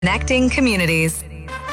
Connecting communities.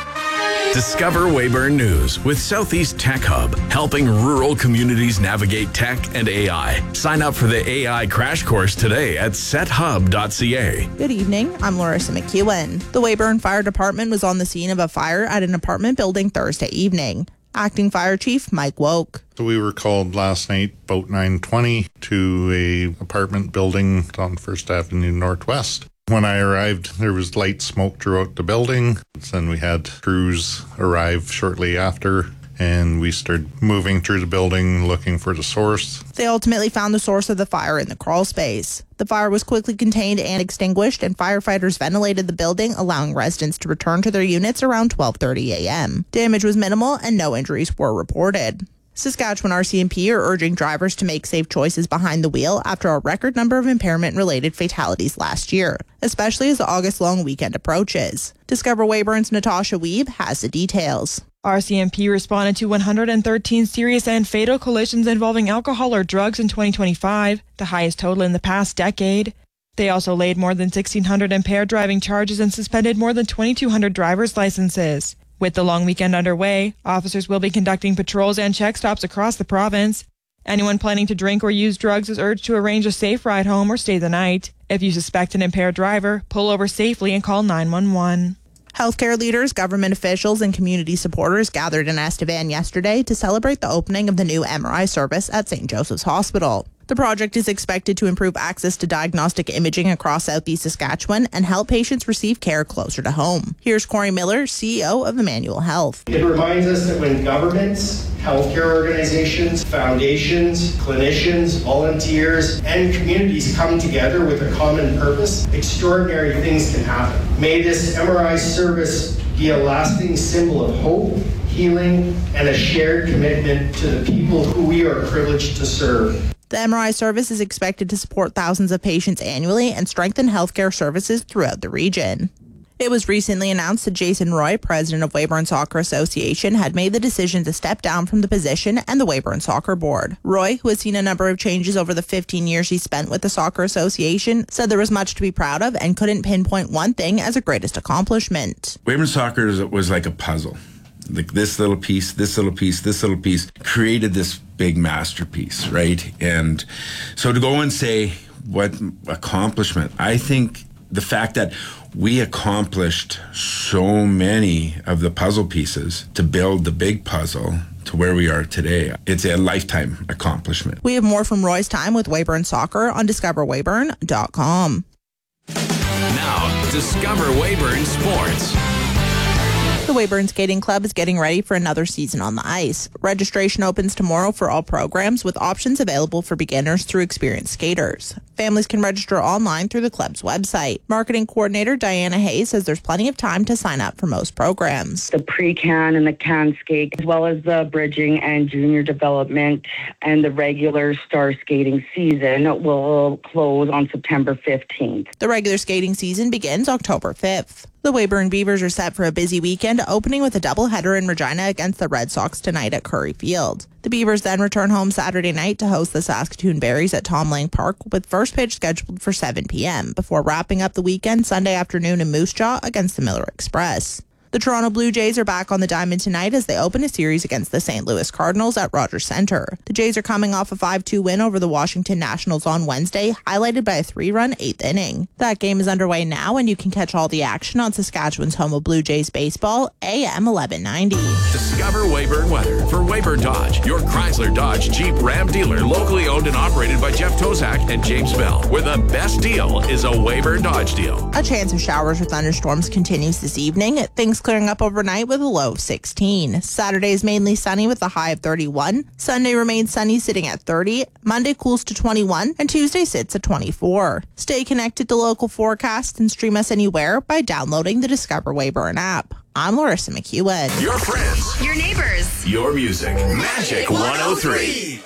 Discover Weyburn News with Southeast Tech Hub, helping rural communities navigate tech and AI. Sign up for the AI crash course today at sethub.ca. Good evening, I'm Larissa McEwen. The Weyburn Fire Department was on the scene of a fire at an apartment building Thursday evening. Acting Fire Chief Mike Woke. So we were called last night about 9:20 to a apartment building on First Avenue Northwest. When I arrived, there was light smoke throughout the building. Then we had crews arrive shortly after, and we started moving through the building looking for the source. They ultimately found the source of the fire in the crawl space. The fire was quickly contained and extinguished, and firefighters ventilated the building, allowing residents to return to their units around 12:30 a.m. Damage was minimal and no injuries were reported. Saskatchewan RCMP are urging drivers to make safe choices behind the wheel after a record number of impairment-related fatalities last year, especially as the August long weekend approaches. Discover Weyburn's Natasha Weeb has the details. RCMP responded to 113 serious and fatal collisions involving alcohol or drugs in 2025, the highest total in the past decade. They also laid more than 1,600 impaired driving charges and suspended more than 2,200 driver's licenses. With the long weekend underway, officers will be conducting patrols and check stops across the province. Anyone planning to drink or use drugs is urged to arrange a safe ride home or stay the night. If you suspect an impaired driver, pull over safely and call 911. Healthcare leaders, government officials, and community supporters gathered in Estevan yesterday to celebrate the opening of the new MRI service at St. Joseph's Hospital. The project is expected to improve access to diagnostic imaging across Southeast Saskatchewan and help patients receive care closer to home. Here's Corey Miller, CEO of Emmanuel Health. It reminds us that when governments, healthcare organizations, foundations, clinicians, volunteers, and communities come together with a common purpose, extraordinary things can happen. May this MRI service be a lasting symbol of hope, healing, and a shared commitment to the people who we are privileged to serve. The MRI service is expected to support thousands of patients annually and strengthen healthcare services throughout the region. It was recently announced that Jason Roy, president of Weyburn Soccer Association, had made the decision to step down from the position and the Weyburn Soccer Board. Roy, who has seen a number of changes over the 15 years he spent with the Soccer Association, said there was much to be proud of and couldn't pinpoint one thing as a greatest accomplishment. Weyburn Soccer was like a puzzle. Like this little piece, this little piece, this little piece created this big masterpiece, right? And so to go and say what accomplishment, I think the fact that we accomplished so many of the puzzle pieces to build the big puzzle to where we are today, it's a lifetime accomplishment. We have more from Roy's time with Weyburn Soccer on discoverweyburn.com. Now, Discover Weyburn Sports. The Weyburn Skating Club is getting ready for another season on the ice. Registration opens tomorrow for all programs, with options available for beginners through experienced skaters. Families can register online through the club's website. Marketing coordinator Diana Hayes says there's plenty of time to sign up for most programs. The pre-can and the can skate, as well as the bridging and junior development and the regular star skating season will close on September 15th. The regular skating season begins October 5th. The Weyburn Beavers are set for a busy weekend, opening with a doubleheader in Regina against the Red Sox tonight at Curry Field. The Beavers then return home Saturday night to host the Saskatoon Berries at Tom Lang Park, with first pitch scheduled for 7 p.m. before wrapping up the weekend Sunday afternoon in Moose Jaw against the Miller Express. The Toronto Blue Jays are back on the diamond tonight as they open a series against the St. Louis Cardinals at Rogers Centre. The Jays are coming off a 5-2 win over the Washington Nationals on Wednesday, highlighted by a 3-run 8th inning. That game is underway now, and you can catch all the action on Saskatchewan's home of Blue Jays baseball, AM 1190. Discover Weyburn weather for Weyburn Dodge, your Chrysler Dodge Jeep Ram dealer, locally owned and operated by Jeff Tozak and James Bell, where the best deal is a Weyburn Dodge deal. A chance of showers or thunderstorms continues this evening. Things clearing up overnight with a low of 16. Saturday is mainly sunny with a high of 31. Sunday remains sunny, sitting at 30. Monday cools to 21, and Tuesday sits at 24. Stay connected to local forecasts and stream us anywhere by downloading the Discover Weyburn app. I'm Larissa McEwen. Your friends, Your neighbors. your music. Magic 103.